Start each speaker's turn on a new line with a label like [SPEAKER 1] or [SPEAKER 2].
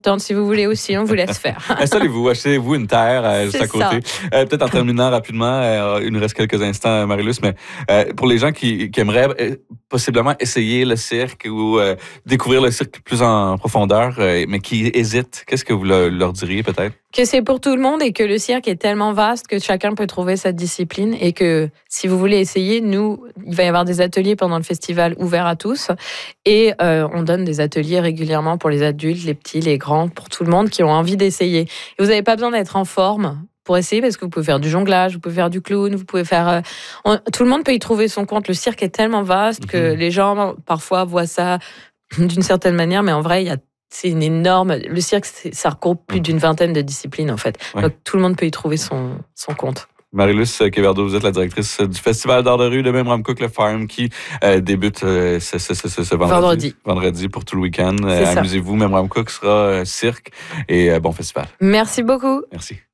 [SPEAKER 1] Donc, si vous voulez aussi, on vous laisse faire.
[SPEAKER 2] Installez-vous, achetez-vous une terre juste à côté. Peut-être en terminant rapidement, il nous reste quelques instants, Marie-Luce, mais pour les gens qui aimeraient possiblement essayer le cirque ou découvrir le cirque plus en profondeur, mais qui hésitent, qu'est-ce que vous leur diriez peut-être?
[SPEAKER 1] Que c'est pour tout le monde et que le cirque est tellement vaste que chacun peut trouver sa discipline et que si vous voulez essayer, il va y avoir des ateliers pendant le festival ouverts à tous et on donne des ateliers régulièrement pour les adultes, les petits, les grands, pour tout le monde qui ont envie d'essayer. Et vous n'avez pas besoin d'être en forme pour essayer parce que vous pouvez faire du jonglage, vous pouvez faire du clown, vous pouvez faire... tout le monde peut y trouver son compte. Le cirque est tellement vaste que les gens parfois voient ça d'une certaine manière, mais en vrai, c'est une énorme... Le cirque, ça regroupe plus d'une vingtaine de disciplines, en fait. Ouais. Donc, tout le monde peut y trouver son compte.
[SPEAKER 2] Marie-Luce Quéverdeau, vous êtes la directrice du Festival d'art de rue de Memramcook Le Farm qui débute ce vendredi pour tout le week-end. Amusez-vous, Memramcook sera cirque et bon festival.
[SPEAKER 1] Merci beaucoup.
[SPEAKER 2] Merci.